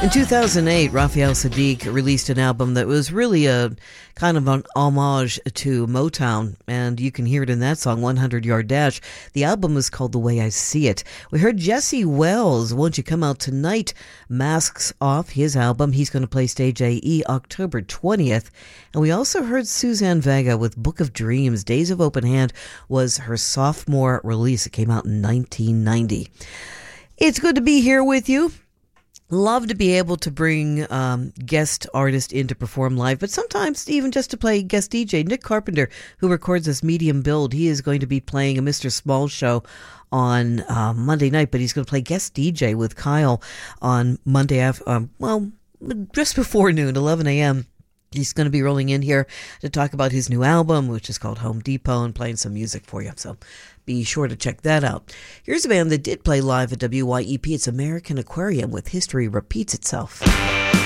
In 2008, Raphael Saadiq released an album that was really a kind of an homage to Motown, and you can hear it in that song, 100 Yard Dash. The album is called The Way I See It. We heard Jesse Wells, Won't You Come Out Tonight, masks off his album. He's going to play Stage AE October 20th. And we also heard Suzanne Vega with Book of Dreams. Days of Open Hand was her sophomore release. It came out in 1990. It's good to be here with you. Love to be able to bring guest artists in to perform live, but sometimes even just to play guest DJ. Nick Carpenter, who records this Medium Build, he is going to be playing a Mr. Small show on Monday night, but he's going to play guest DJ with Kyle on Monday just before noon, 11 a.m. He's going to be rolling in here to talk about his new album, which is called Home Depot, and playing some music for you. So be sure to check that out. Here's a band that did play live at WYEP. It's American Aquarium with History Repeats Itself.